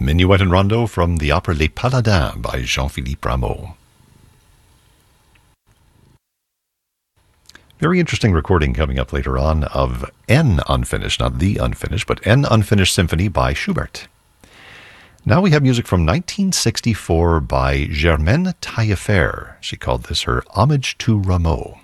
Minuet and Rondo from the opera Les Paladins by Jean-Philippe Rameau. Very interesting recording coming up later on of N Unfinished, not the Unfinished, but N Unfinished Symphony by Schubert. Now we have music from 1964 by Germaine Taillefer. She called this her Homage to Rameau.